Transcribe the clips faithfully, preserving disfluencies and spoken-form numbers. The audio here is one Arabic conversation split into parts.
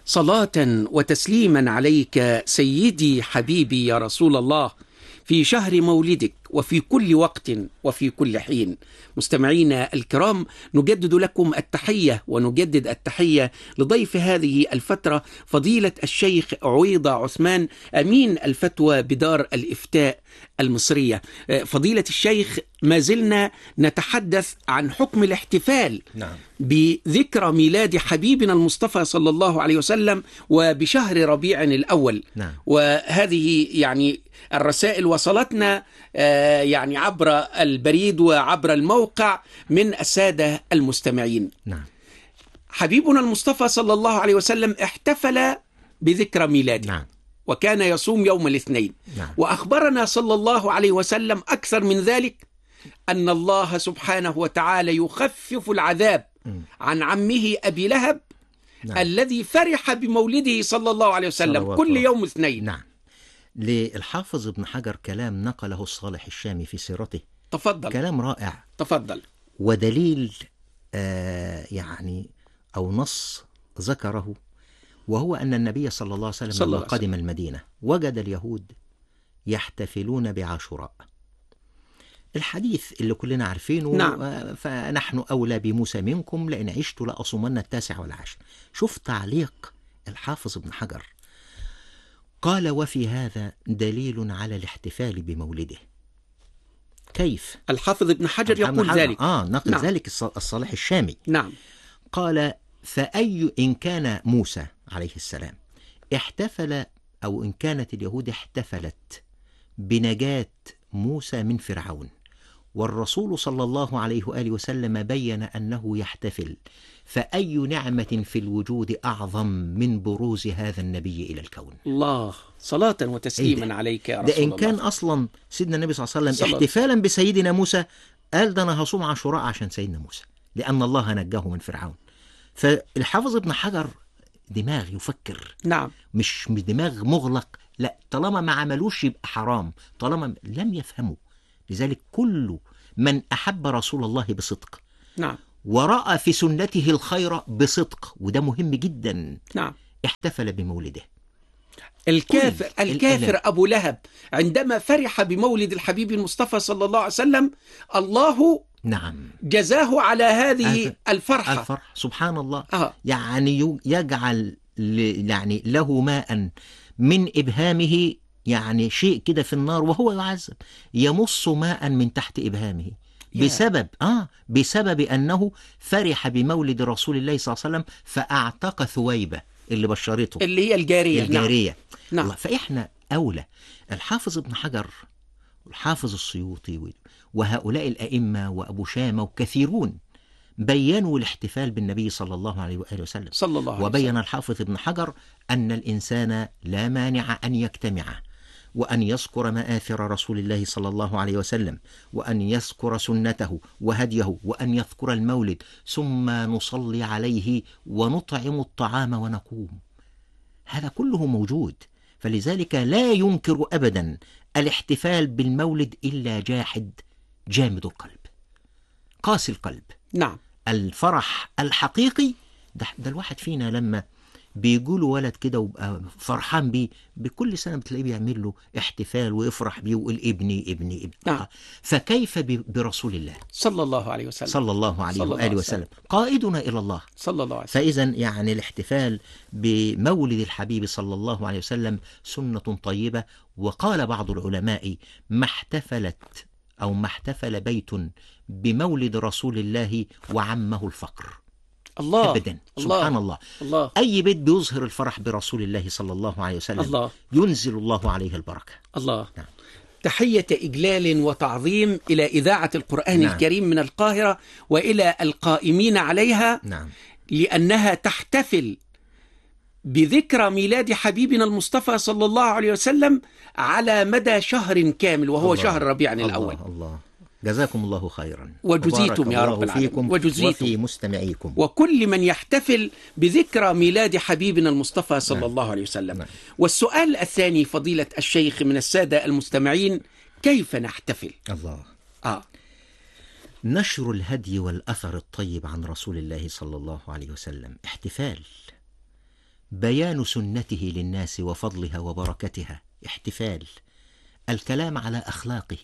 صلاة وتسليما عليك سيدي حبيبي يا رسول الله في شهر مولدك وفي كل وقت وفي كل حين. مستمعينا الكرام، نجدد لكم التحية ونجدد التحية لضيف هذه الفترة فضيلة الشيخ عويضة عثمان، أمين الفتوى بدار الإفتاء المصرية. فضيلة الشيخ، ما زلنا نتحدث عن حكم الاحتفال نعم. بذكرى ميلاد حبيبنا المصطفى صلى الله عليه وسلم وبشهر ربيع الأول. نعم. وهذه يعني الرسائل وصلتنا يعني عبر البريد وعبر الموقع من السادة المستمعين. نعم. حبيبنا المصطفى صلى الله عليه وسلم احتفل بذكرى ميلاده. نعم. وكان يصوم يوم الاثنين. نعم. وأخبرنا صلى الله عليه وسلم أكثر من ذلك أن الله سبحانه وتعالى يخفف العذاب عن عمه أبي لهب. نعم. الذي فرح بمولده صلى الله عليه وسلم كل يوم اثنين. نعم. للحافظ ابن حجر كلام نقله الصالح الشامي في سيرته. تفضل. كلام رائع. تفضل. ودليل آه يعني أو نص ذكره، وهو أن النبي صلى الله عليه وسلم لما قدم المدينة وجد اليهود يحتفلون بعاشوراء. الحديث اللي كلنا عارفينه. نعم. آه فنحن أولى بموسى منكم لئن عشت لأصومن التاسع والعاشر. شوف تعليق الحافظ ابن حجر، قال: وفي هذا دليل على الاحتفال بمولده. كيف؟ الحافظ ابن حجر يقول حجر. ذلك. آه نقل نعم. ذلك الصالح الشامي. نعم. قال: فأي إن كان موسى عليه السلام احتفل، أو إن كانت اليهود احتفلت بنجاة موسى من فرعون، والرسول صلى الله عليه وآله وسلم بين أنه يحتفل، فأي نعمة في الوجود أعظم من بروز هذا النبي إلى الكون؟ الله، صلاة وتسليما عليك يا رسول الله. ده إن الله. كان أصلا سيدنا النبي صلى الله عليه وسلم صلى احتفالا بسيدنا موسى قال: ده أنا هصوم عاشوراء عشان سيدنا موسى لأن الله نجاه من فرعون. فالحافظ ابن حجر دماغ يفكر. نعم. مش مش دماغ مغلق، لا، طالما ما عملوش يبقى حرام، طالما لم يفهموا. لذلك كل من أحب رسول الله بصدق، نعم، ورأى في سنته الخير بصدق، وده مهم جدا، نعم، احتفل بمولده. الكافر الكافر الألم. أبو لهب عندما فرح بمولد الحبيب المصطفى صلى الله عليه وسلم، الله نعم جزاه على هذه هذا الفرحة. الفرح سبحان الله. آه. يعني يجعل ل- يعني له ماء من إبهامه، يعني شيء كده في النار وهو يعذب، يمص ماء من تحت إبهامه بسبب آه بسبب أنه فرح بمولد رسول الله صلى الله عليه وسلم، فأعتق ثويبة اللي بشرته، اللي هي الجارية. الجارية. نعم. الله. فإحنا أولى. الحافظ ابن حجر والحافظ السيوطي وهؤلاء الأئمة وأبو شامة وكثيرون بيّنوا الاحتفال بالنبي صلى الله عليه وآله وسلم. صلى الله عليه وبين وسلم. الحافظ ابن حجر أن الإنسان لا مانع أن يجتمع وأن يذكر مآثر رسول الله صلى الله عليه وسلم، وأن يذكر سنته وهديه، وأن يذكر المولد، ثم نصلي عليه ونطعم الطعام ونقوم. هذا كله موجود. فلذلك لا ينكر أبدا الاحتفال بالمولد إلا جاحد جامد القلب قاسي القلب. نعم. الفرح الحقيقي ده, ده الواحد فينا لما بيجوله ولد كده وبقى فرحان بيه، بكل سنة بتلاقيه بيعمل له احتفال ويفرح بيه ويقول ابني ابني ابني. نعم. فكيف برسول الله صلى الله عليه وسلم صلى الله عليه صلى الله وآله عليه وسلم قائدنا إلى الله صلى الله عليه وسلم. فإذا يعني الاحتفال بمولد الحبيب صلى الله عليه وسلم سنة طيبة. وقال بعض العلماء: ما احتفلت أو ما احتفل بيت بمولد رسول الله وعمه الفقر. الله. أبدا. الله. سبحان الله. الله. أي بيت بيظهر الفرح برسول الله صلى الله عليه وسلم الله. ينزل الله عليه البركة. الله. نعم. تحية إجلال وتعظيم إلى إذاعة القرآن نعم. الكريم من القاهرة وإلى القائمين عليها. نعم. لأنها تحتفل بذكرى ميلاد حبيبنا المصطفى صلى الله عليه وسلم على مدى شهر كامل، وهو الله. شهر ربيع الله. الأول. الله. جزاكم الله خيرا وجزيتم يا رب العالمين. فيكم وجزيتم. وفي مستمعيكم وكل من يحتفل بذكرى ميلاد حبيبنا المصطفى صلى نعم. الله عليه وسلم. نعم. والسؤال الثاني فضيلة الشيخ من السادة المستمعين: كيف نحتفل؟ الله. آه. نشر الهدي والأثر الطيب عن رسول الله صلى الله عليه وسلم احتفال. بيان سنته للناس وفضلها وبركتها، احتفال، الكلام على أخلاقه،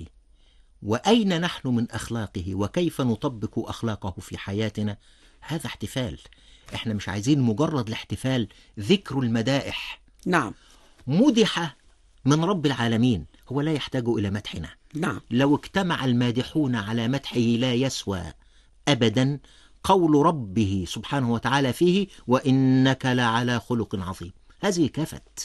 وأين نحن من أخلاقه وكيف نطبق أخلاقه في حياتنا، هذا احتفال. احنا مش عايزين مجرد الاحتفال، ذكر المدائح. نعم. مدح من رب العالمين، هو لا يحتاج إلى مدحنا. نعم. لو اجتمع المادحون على مدحه لا يسوى أبدا قول ربه سبحانه وتعالى فيه وإنك لعلى خلق عظيم. هذه كفت،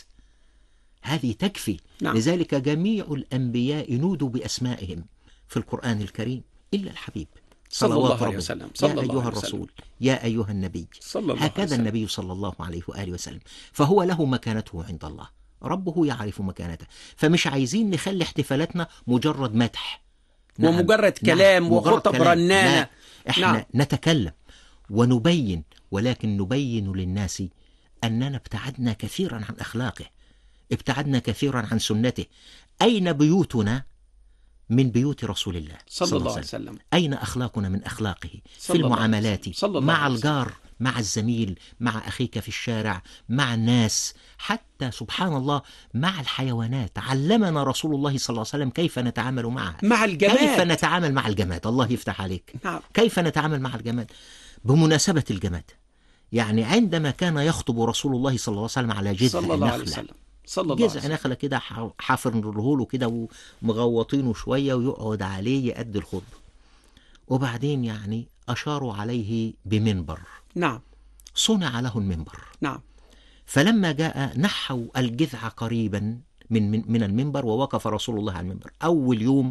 هذه تكفي. نعم. لذلك جميع الأنبياء نودوا بأسمائهم في القرآن الكريم إلا الحبيب صلى الله عليه وسلم. يا أيها الرسول، يا أيها النبي، هكذا النبي صلى الله عليه وآله وسلم. فهو له مكانته عند الله، ربه يعرف مكانته. فمش عايزين نخلي احتفالاتنا مجرد مدح ومجرد كلام نعم. وخطب رنانة. احنا نعم. نتكلم ونبين، ولكن نبين للناس أننا ابتعدنا كثيرا عن أخلاقه، ابتعدنا كثيرا عن سنته. أين بيوتنا من بيوت رسول الله صلى الله عليه وسلم؟ أين أخلاقنا من أخلاقه في المعاملات مع الجار، مع الزميل، مع أخيك في الشارع، مع الناس، حتى سبحان الله مع الحيوانات. علمنا رسول الله صلى الله عليه وسلم كيف نتعامل معها، مع الجماد، كيف نتعامل مع الجماد. الله يفتح عليك. نعم. كيف نتعامل مع الجماد. بمناسبة الجماد، يعني عندما كان يخطب رسول الله صلى الله عليه وسلم على جذع صلى الله عليه نخلة، وسلم صلى الله جذع نخلة كده حافرنه له كده ومغوطينه شوية ويقعد عليه يأدي الخطبة، وبعدين يعني أشاروا عليه بمنبر. نعم. صنع له المنبر. نعم. فلما جاء نحوا الجذع قريبا من, من, من المنبر، ووقف رسول الله على المنبر. أول يوم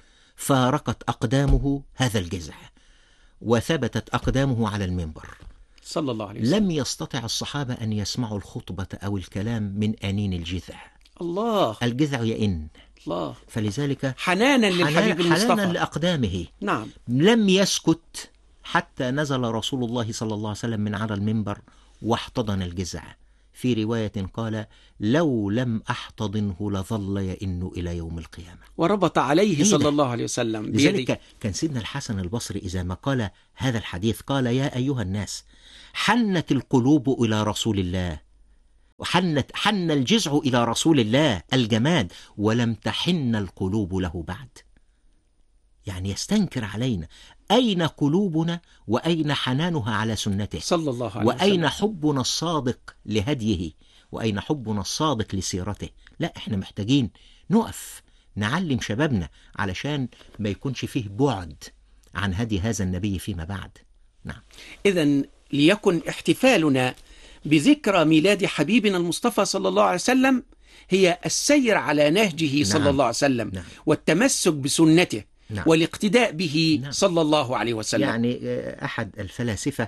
فارقت أقدامه هذا الجذع وثبتت أقدامه على المنبر صلى الله عليه وسلم. لم يستطع الصحابة أن يسمعوا الخطبة أو الكلام من أنين الجذع. الله. الجذع يئن. الله. فلذلك حنانا للحبيب المصطفى، حنانا لأقدامه. نعم. لم يسكت حتى نزل رسول الله صلى الله عليه وسلم من على المنبر واحتضن الجذع. في رواية قال لو لم أحتضنه لظل يئن إلى يوم القيامة. وربط عليه صلى الله عليه وسلم بيده. لذلك كان سيدنا الحسن البصري إذا ما قال هذا الحديث قال يا أيها الناس، حنت القلوب إلى رسول الله، وحنت حن الجذع إلى رسول الله الجماد، ولم تحن القلوب له بعد. يعني يستنكر علينا أين قلوبنا وأين حنانها على سنته صلى الله عليه وسلم، وأين حبنا الصادق لهديه، وأين حبنا الصادق لسيرته. لا، احنا محتاجين نقف نعلم شبابنا علشان ما يكونش فيه بعد عن هدي هذا النبي فيما بعد. نعم. إذن ليكن احتفالنا بذكرى ميلاد حبيبنا المصطفى صلى الله عليه وسلم هي السير على نهجه صلى نعم. الله عليه وسلم، نعم. والتمسك بسنته، نعم. والاقتداء به، نعم. صلى الله عليه وسلم. يعني أحد الفلاسفة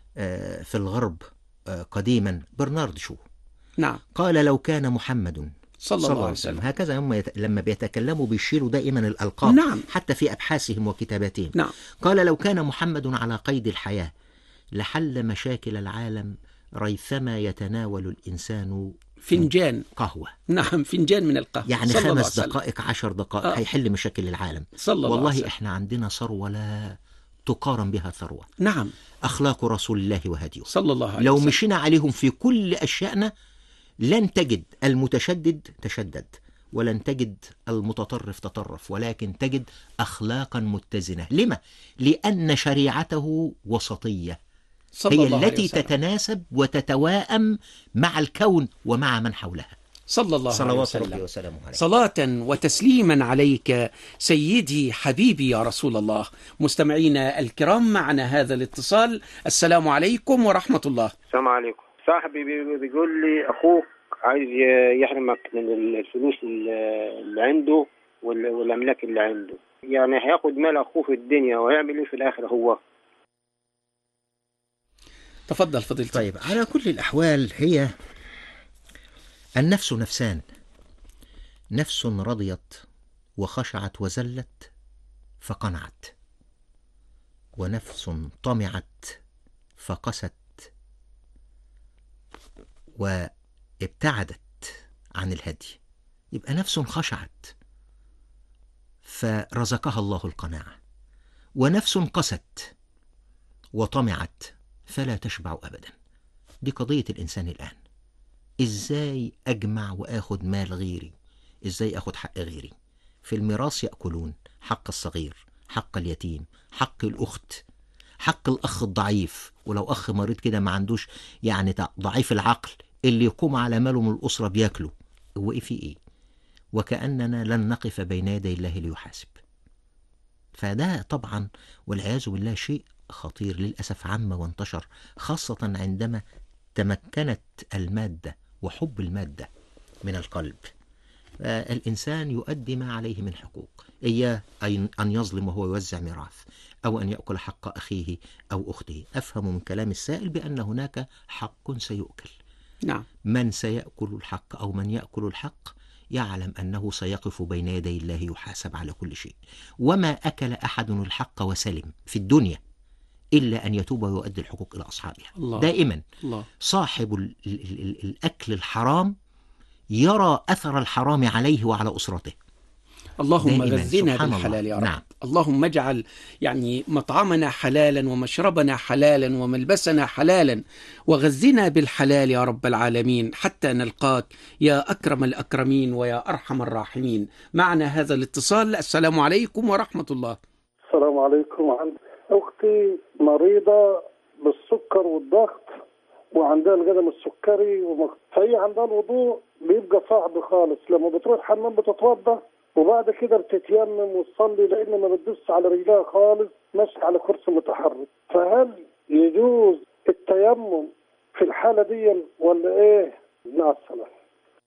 في الغرب قديما برنارد شو نعم. قال لو كان محمد صلى الله عليه وسلم، هكذا هم يت... لما بيتكلموا بيشيروا دائما الألقاب. نعم. حتى في أبحاثهم وكتاباتهم. نعم. قال لو كان محمد على قيد الحياة لحل مشاكل العالم ريثما يتناول الإنسان فنجان قهوة. نعم، فنجان من القهوة، يعني خمس دقائق عشر دقائق آه. هيحل مشاكل العالم. صلى الله والله عليه وسلم. احنا عندنا ثروة لا تقارن بها ثروة. نعم. أخلاق رسول الله وهديه صلى الله عليه لو وسلم. مشينا عليهم في كل أشيائنا لن تجد المتشدد تشدد، ولن تجد المتطرف تطرف، ولكن تجد أخلاقا متزنة. لما؟ لأن شريعته وسطية، هي التي تتناسب وتتواءم مع الكون ومع من حولها. صلى الله عليه وسلم. وسلم عليه. صلاة وتسليما عليك سيدي حبيبي يا رسول الله. مستمعينا الكرام، معنا هذا الاتصال. السلام عليكم ورحمة الله. السلام عليكم. صاحبي بيقول لي أخوك عايز يحرمك من الفلوس اللي عنده والأملاك اللي عنده، يعني هياخد مال أخوه في الدنيا ويعمل إيه في الآخر هو؟ تفضل فضيلتك. طيب، على كل الأحوال هي النفس نفسان، نفس رضيت وخشعت وزلت فقنعت، ونفس طمعت فقست وابتعدت عن الهدي. يبقى نفس خشعت فرزقها الله القناعة، ونفس قست وطمعت فلا تشبع أبدا. دي قضية الإنسان الآن. إزاي أجمع وآخد مال غيري؟ إزاي أخد حق غيري؟ في الميراث يأكلون حق الصغير، حق اليتيم، حق الأخت، حق الأخ الضعيف. ولو أخ مريض كده ما عندوش يعني ضعيف العقل، اللي يقوم على ماله من الأسرة بياكله. هو إيه في إيه؟ وكأننا لن نقف بين يدي الله ليحاسب. فده طبعا والعياذ بالله شيء خطير للأسف، عم وانتشر، خاصة عندما تمكنت المادة وحب المادة من القلب. الإنسان يؤدي ما عليه من حقوق، إياه أن يظلم وهو يوزع ميراث، أو أن يأكل حق أخيه أو أخته. أفهم من كلام السائل بأن هناك حق سيؤكل. نعم. من سيأكل الحق أو من يأكل الحق يعلم أنه سيقف بين يدي الله يحاسب على كل شيء. وما أكل أحد الحق وسلم في الدنيا إلا أن يتوب ويؤدي الحقوق إلى أصحابها. الله. دائما الله. صاحب ال ال ال الأكل الحرام يرى أثر الحرام عليه وعلى أسرته. اللهم غذنا بالحلال يا رب. نعم. اللهم اجعل يعني مطعمنا حلالا ومشربنا حلالا وملبسنا حلالا، وغذنا بالحلال يا رب العالمين حتى نلقاك يا أكرم الأكرمين ويا أرحم الراحمين. معنا هذا الاتصال. السلام عليكم ورحمة الله. السلام عليكم. عند أختي مريضة بالسكر والضغط وعندها القدم السكري ومخ... فهي عندها الوضوء بيبقى صعب خالص. لما بتروح الحمام بتتوضى وبعد كده بتتيمم وتصلي لأن ما بتدوس على رجلها خالص، ماشي على كرسي متحرك. فهل يجوز التيمم في الحالة دي ولا إيه؟ مع السلامة.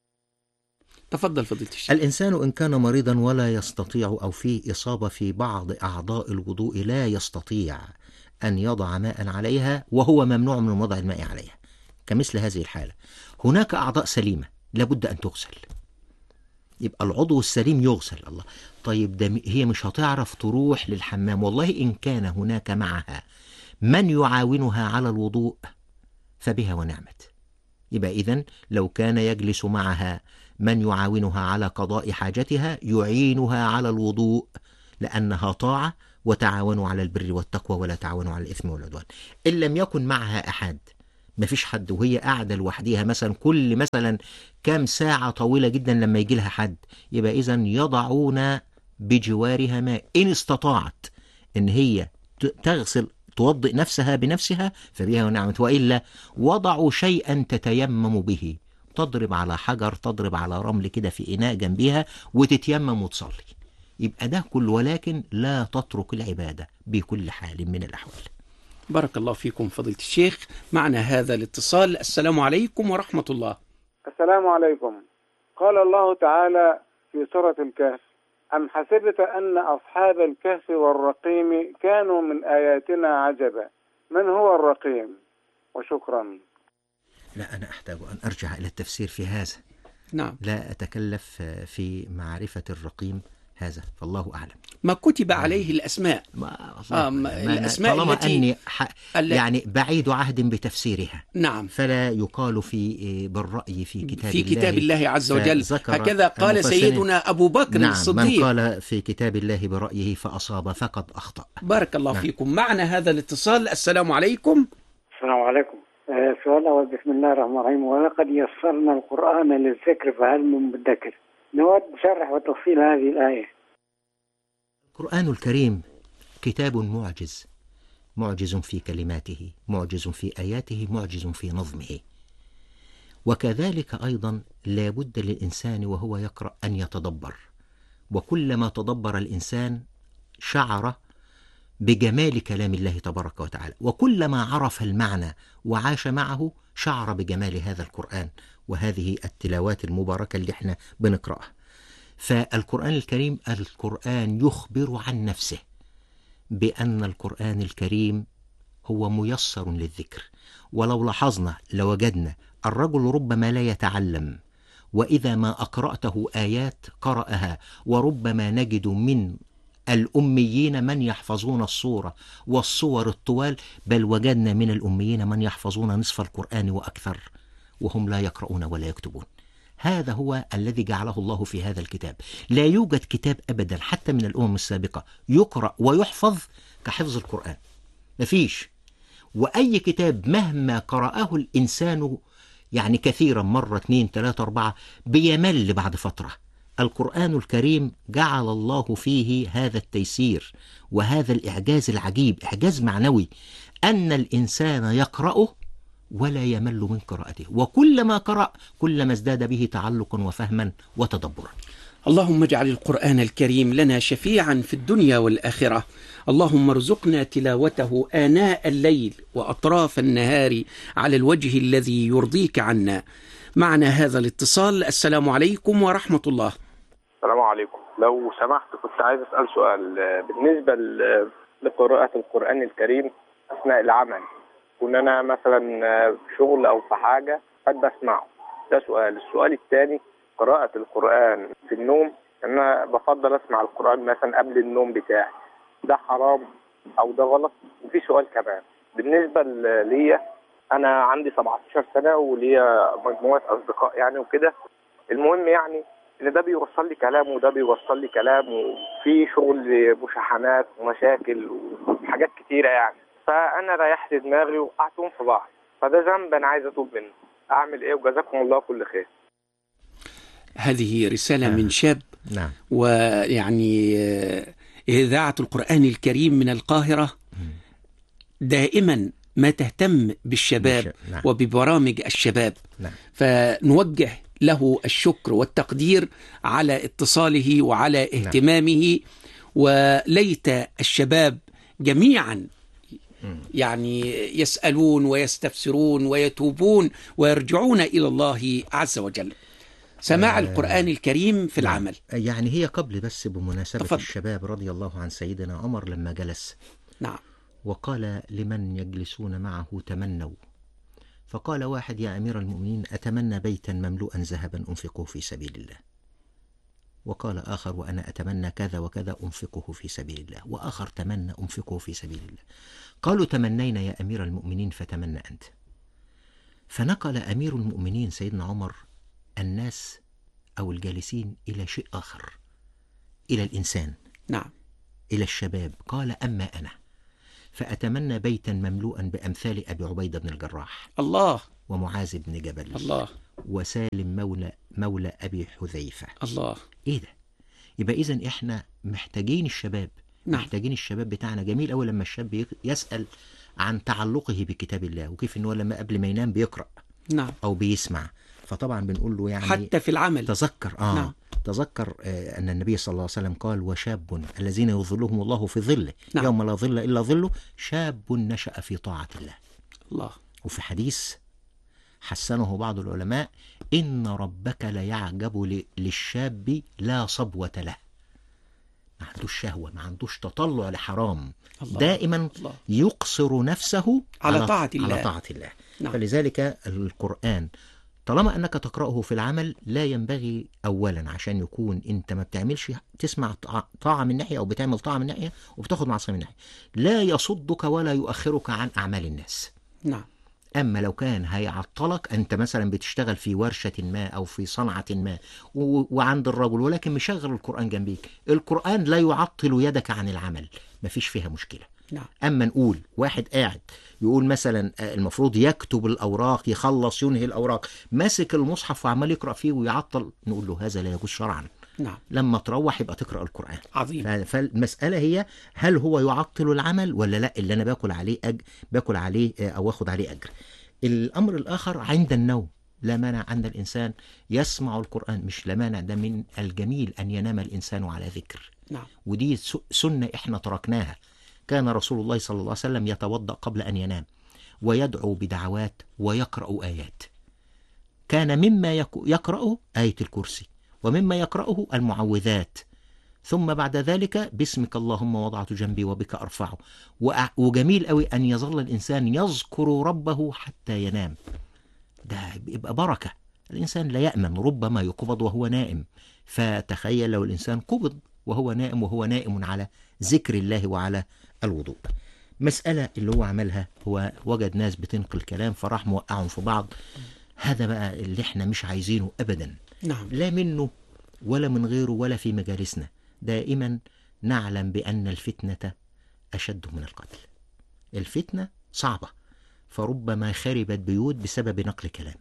تفضل فضيلة الشيخ. الإنسان إن كان مريضا ولا يستطيع أو فيه إصابة في بعض أعضاء الوضوء لا يستطيع أن يضع ماء عليها، وهو ممنوع من وضع الماء عليها كمثل هذه الحالة. هناك أعضاء سليمة لابد أن تغسل، يبقى العضو السليم يغسل. الله. طيب ده هي مش هتعرف تروح للحمام، والله إن كان هناك معها من يعاونها على الوضوء فبها ونعمت. يبقى إذن لو كان يجلس معها من يعاونها على قضاء حاجتها يعينها على الوضوء، لأنها طاعة، وتعاونوا على البر والتقوى ولا تعاونوا على الإثم والعدوان. إن لم يكن معها أحد، مفيش حد وهي قاعدة لوحديها مثلا كل مثلا كام ساعة طويلة جدا لما يجي لها حد، يبقى إذن يضعون بجوارها ماء. إن استطاعت إن هي تغسل توضئ نفسها بنفسها فبها ونعمت، وإلا وضعوا شيئا تتيمم به، تضرب على حجر، تضرب على رمل كده في إناء جنبها وتتيمم وتصلي. يبقى ده كله، ولكن لا تترك العبادة بكل حال من الأحوال. بارك الله فيكم فضيلة الشيخ. معنا هذا الاتصال. السلام عليكم ورحمة الله. السلام عليكم. قال الله تعالى في سورة الكهف: أم حسبت أن أصحاب الكهف والرقيم كانوا من آياتنا عجبا. من هو الرقيم؟ وشكرا. لا، أنا أحتاج أن أرجع إلى التفسير في هذا. نعم. لا أتكلف في معرفة الرقيم هذا، فالله أعلم. ما كتب عليه الأسماء. ما آه ما الأسماء طالما التي أني يعني بعيد عهد بتفسيرها. نعم. فلا يقال في بالرأي في كتاب في الله كتاب الله عز وجل. هكذا قال سيدنا أبو بكر نعم الصديق. من قال في كتاب الله برأيه فأصاب فقد أخطأ. بارك الله نعم. فيكم. معنا هذا الاتصال. السلام عليكم. السلام عليكم. سؤال أول. بسم الله الرحمن الرحيم. ولقد يسرنا القرآن للذكر فهل من مدكر. نود شرح وتفصيل هذه الآية. القرآن الكريم كتاب معجز، معجز في كلماته، معجز في آياته، معجز في نظمه. وكذلك أيضا لا بد للإنسان وهو يقرأ أن يتدبر، وكلما تدبر الإنسان شعر بجمال كلام الله تبارك وتعالى، وكلما عرف المعنى وعاش معه شعر بجمال هذا القرآن وهذه التلاوات المباركة اللي احنا بنقرأها. فالقرآن الكريم القرآن يخبر عن نفسه بأن القرآن الكريم هو ميسر للذكر. ولو لاحظنا لوجدنا الرجل ربما لا يتعلم، وإذا ما أقرأته آيات قرأها، وربما نجد من الأميين من يحفظون الصورة والصور الطوال، بل وجدنا من الأميين من يحفظون نصف القرآن وأكثر وهم لا يقرؤون ولا يكتبون. هذا هو الذي جعله الله في هذا الكتاب. لا يوجد كتاب أبدا حتى من الأمم السابقة يقرأ ويحفظ كحفظ القرآن، مفيش. وأي كتاب مهما قرأه الإنسان يعني كثيرا، مرة اثنين ثلاثة أربعة، بيمل بعد فترة. القرآن الكريم جعل الله فيه هذا التيسير وهذا الإعجاز العجيب، إعجاز معنوي، أن الإنسان يقرأه ولا يمل من قراءته، وكلما قرأ كلما ازداد به تعلقا وفهما وتدبرا. اللهم اجعل القرآن الكريم لنا شفيعا في الدنيا والآخرة. اللهم ارزقنا تلاوته آناء الليل وأطراف النهار على الوجه الذي يرضيك عنا. معنا هذا الاتصال. السلام عليكم ورحمة الله. السلام عليكم. لو سمحت كنت عايز أسأل سؤال بالنسبة لقراءة القرآن الكريم أثناء العمل. كون أنا مثلا في شغل أو في حاجة قد بسمعه، ده سؤال. السؤال الثاني، قراءة القرآن في النوم، أنا بفضل أسمع القرآن مثلا قبل النوم بتاعي، ده حرام أو ده غلط؟ وفي سؤال كمان بالنسبة ليا، أنا عندي سبعتاشر سنة وليا مجموعة أصدقاء يعني وكده. المهم يعني إن ده بيوصل لي كلام وده بيوصل لي كلام، وفي شغل مشاحنات ومشاكل وحاجات كتيرة يعني، فأنا ريحت دماغي وقعتهم في بعض، فده ذنب أنا عايز أتوب منه. أعمل إيه؟ وجزاكم الله كل خير. هذه رسالة آه. من شاب. نعم. ويعني إذاعة القرآن الكريم من القاهرة دائما ما تهتم بالشباب نعم. وببرامج الشباب. نعم. فنوجه له الشكر والتقدير على اتصاله وعلى اهتمامه. نعم. وليت الشباب جميعا يعني يسألون ويستفسرون ويتوبون ويرجعون إلى الله عز وجل. سماع القرآن الكريم في العمل. يعني هي قبل بس بمناسبة تفضل. الشباب رضي الله عن سيدنا عمر لما جلس نعم وقال لمن يجلسون معه تمنوا، فقال واحد: يا أمير المؤمنين أتمنى بيتا مملوءا ذهبا أنفقه في سبيل الله. وقال آخر: وأنا أتمنى كذا وكذا أنفقه في سبيل الله. وآخر تمنى أنفقه في سبيل الله. قالوا: تمنينا يا أمير المؤمنين فتمنى أنت. فنقل أمير المؤمنين سيدنا عمر الناس أو الجالسين إلى شيء آخر، إلى الإنسان. نعم. إلى الشباب. قال: أما أنا فأتمنى بيتا مملوءا بأمثال أبي عبيدة بن الجراح، الله، ومعاذ بن جبل، الله، وسالم مولى مولى أبي حذيفة. الله. إيه ده؟ يبقى إذن إحنا محتاجين الشباب. نعم. محتاجين الشباب بتاعنا. جميل أول لما الشاب يسأل عن تعلقه بكتاب الله، وكيف إنه لما قبل ما ينام بيقرأ. نعم. أو بيسمع. فطبعا بنقول له يعني حتى في العمل تذكر آه نعم. تذكر آه أن النبي صلى الله عليه وسلم قال: وشاب الذين يظلهم الله في ظله نعم. يوم لا ظل إلا ظله، شاب نشأ في طاعة الله. الله. وفي حديث حسنه بعض العلماء: إن ربك ليعجب للشاب لا صبوة له، ما عندوش شهوة، ما عندوش تطلع لحرام، الله. دائما الله. يقصر نفسه على, على طاعة الله, على طاعة الله. نعم. فلذلك القرآن طالما أنك تقرأه في العمل، لا ينبغي أولا عشان يكون أنت ما بتعملش تسمع طاعة من ناحية أو بتعمل طاعة من ناحية وبتاخد معصية من ناحية، لا يصدك ولا يؤخرك عن أعمال الناس. نعم. أما لو كان هيعطلك، أنت مثلا بتشتغل في ورشة ما أو في صنعة ما وعند الرجل ولكن مشغل القرآن جنبيك، القرآن لا يعطل يدك عن العمل، مفيش فيها مشكلة. نعم. أما نقول واحد قاعد يقول مثلا المفروض يكتب الأوراق، يخلص ينهي الأوراق، ماسك المصحف وعمال يقرأ فيه ويعطل، نقول له هذا لا يجوز شرعا. نعم. لما تروح يبقى تقرأ القرآن. عظيم. فالمسألة هي هل هو يعطل العمل ولا لا، اللي أنا باكل عليه أج... باكل عليه أو أخذ عليه أجر. الأمر الآخر عند النوم، لا مانع أن الإنسان يسمع القرآن، مش لا مانع، ده من الجميل أن ينام الإنسان على ذكر. نعم. ودي سنة إحنا تركناها. كان رسول الله صلى الله عليه وسلم يتوضأ قبل أن ينام ويدعو بدعوات ويقرأ آيات. كان مما يقرأه آية الكرسي، ومما يقرأه المعوذات، ثم بعد ذلك باسمك اللهم وضعت جنبي وبك أرفعه. وجميل قوي أن يظل الإنسان يذكر ربه حتى ينام، ده يبقى بركة. الإنسان لا يأمن، ربما يقبض وهو نائم، فتخيل لو الإنسان قبض وهو نائم وهو نائم على ذكر الله وعلى الوضوء. مسألة اللي هو عملها، هو وجد ناس بتنقل كلام فراح موقعهم في بعض. هذا بقى اللي احنا مش عايزينه أبدا. نعم. لا منه ولا من غيره ولا في مجالسنا. دائما نعلم بأن الفتنة أشد من القتل. الفتنة صعبة، فربما خربت بيوت بسبب نقل كلام،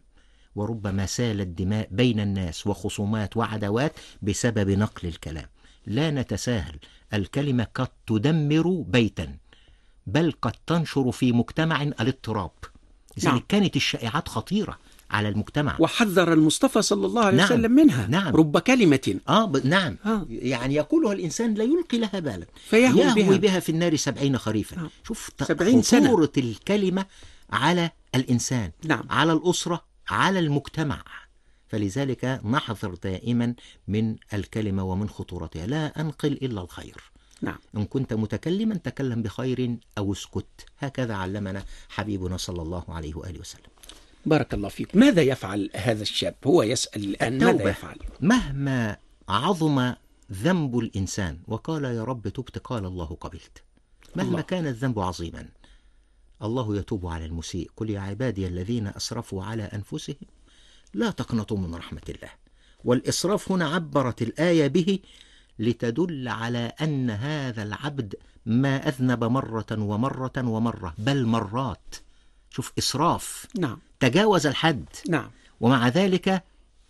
وربما سالت دماء بين الناس وخصومات وعداوات بسبب نقل الكلام. لا نتساهل، الكلمة قد تدمر بيتا، بل قد تنشر في مجتمع الاضطراب. لذلك نعم. كانت الشائعات خطيرة على المجتمع. وحذر المصطفى صلى الله عليه نعم. وسلم منها. نعم. رب كلمة آه ب... نعم آه. يعني يقولها الإنسان لا يلقي لها بالا فيهوي يهوي بها. بها في النار سبعين خريفا. آه. شوف سبعين سنة. خطورة الكلمة على الإنسان، نعم. على الأسرة، على المجتمع. فلذلك نحذر دائما من الكلمة ومن خطورتها. لا أنقل إلا الخير. نعم. إن كنت متكلما تكلم بخير أو اسكت. هكذا علمنا حبيبنا صلى الله عليه وآله وسلم. بارك الله فيك. ماذا يفعل هذا الشاب؟ هو يسأل الآن ماذا التوبة. يفعل؟ مهما عظم ذنب الإنسان وقال يا رب تبت، قال الله قبلت. مهما الله. كان الذنب عظيما الله يتوب على المسيء. قل يا عبادي الذين أسرفوا على أنفسهم لا تقنطوا من رحمة الله. والإسراف هنا عبرت الآية به لتدل على أن هذا العبد ما أذنب مرة ومرة ومرة، بل مرات. شوف، إسراف. نعم. تجاوز الحد. نعم. ومع ذلك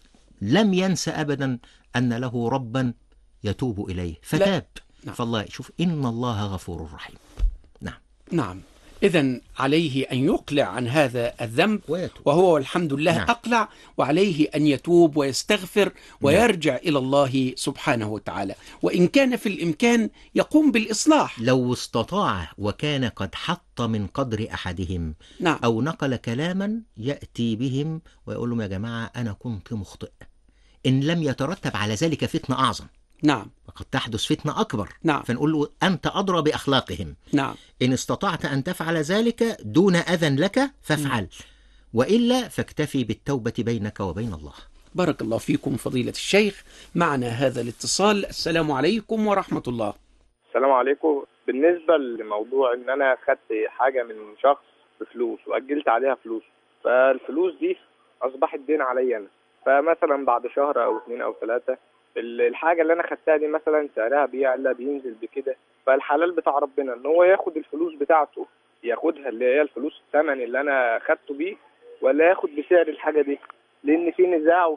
لم ينسى أبدا أن له ربا يتوب إليه فتاب. نعم. فالله شوف، إن الله غفور رحيم. نعم. نعم. إذن عليه أن يقلع عن هذا الذنب ويتوب. وهو الحمد لله نعم. أقلع، وعليه أن يتوب ويستغفر ويرجع إلى الله سبحانه وتعالى، وإن كان في الإمكان يقوم بالإصلاح. لو استطاع وكان قد حط من قدر أحدهم نعم. أو نقل كلاما يأتي بهم ويقول لهم يا جماعة أنا كنت مخطئ، إن لم يترتب على ذلك فتنة أعظم. نعم. وقد تحدث فتنة أكبر. نعم. فنقول له أنت أدرى بأخلاقهم. نعم. إن استطعت أن تفعل ذلك دون أذن لك فافعل، وإلا فاكتفي بالتوبة بينك وبين الله. بارك الله فيكم فضيلة الشيخ. معنا هذا الاتصال. السلام عليكم ورحمة الله. السلام عليكم. بالنسبة لموضوع ان انا خدت حاجة من شخص بفلوس واجلت عليها فلوس، فالفلوس دي اصبحت دين عليا انا، فمثلا بعد شهر او اثنين او ثلاثة الحاجة اللي انا خدتها دي مثلا سعرها بيعلى بينزل بكده، فالحلال بتاع ربنا ان هو ياخد الفلوس بتاعته، ياخدها اللي هي الفلوس الثمن اللي انا خدته بيه، ولا ياخد بسعر الحاجة دي، لان في نزاع